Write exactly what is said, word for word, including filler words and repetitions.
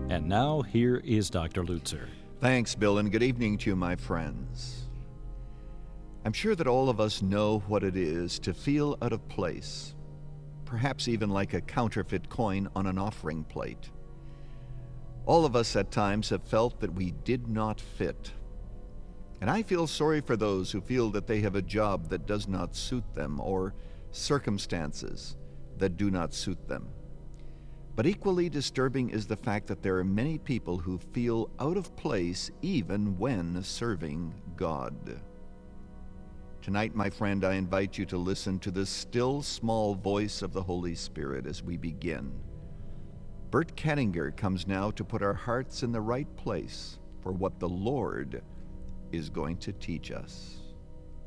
And now, here is Doctor Lutzer. Thanks, Bill, and good evening to you, my friends. I'm sure that all of us know what it is to feel out of place, perhaps even like a counterfeit coin on an offering plate. All of us at times have felt that we did not fit. And I feel sorry for those who feel that they have a job that does not suit them or circumstances that do not suit them. But equally disturbing is the fact that there are many people who feel out of place even when serving God. Tonight, my friend, I invite you to listen to the still small voice of the Holy Spirit as we begin. Bert Kettinger comes now to put our hearts in the right place for what the Lord is going to teach us.